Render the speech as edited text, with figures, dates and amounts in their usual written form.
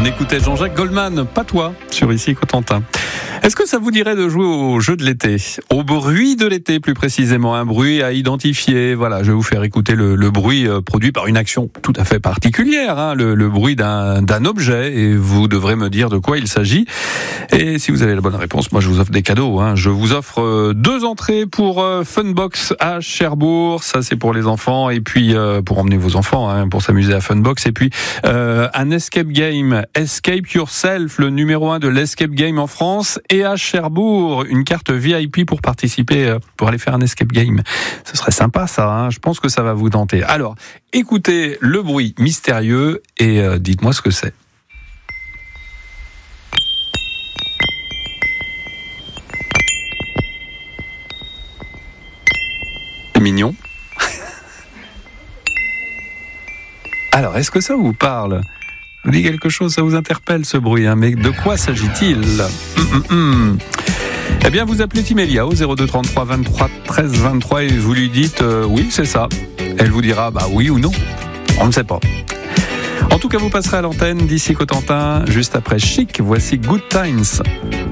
On écoutait Jean-Jacques Goldman, pas toi, sur Ici Cotentin. Est-ce que ça vous dirait de jouer au jeu de l'été ? Au bruit de l'été, plus précisément, un bruit à identifier. Voilà, je vais vous faire écouter le bruit produit par une action tout à fait particulière, le bruit d'un objet, et vous devrez me dire de quoi il s'agit. Et si vous avez la bonne réponse, moi je vous offre des cadeaux. Je vous offre 2 entrées pour Funbox à Cherbourg, ça c'est pour les enfants, et puis pour emmener vos enfants, pour s'amuser à Funbox, et puis un escape game, Escape Yourself, le numéro 1 de l'escape game en France, et à Cherbourg, une carte VIP pour participer, pour aller faire un escape game. Ce serait sympa ça, je pense que ça va vous tenter. Alors, écoutez le bruit mystérieux et dites-moi ce que c'est. C'est mignon. Alors, est-ce que ça vous parle ? Vous dit quelque chose, ça vous interpelle ce bruit, mais de quoi s'agit-il ? Eh bien, vous appelez Timélia au 02 33 23 13 23 et vous lui dites oui, c'est ça. Elle vous dira oui ou non. On ne sait pas. En tout cas, vous passerez à l'antenne d'Ici Cotentin juste après Chic. Voici Good Times.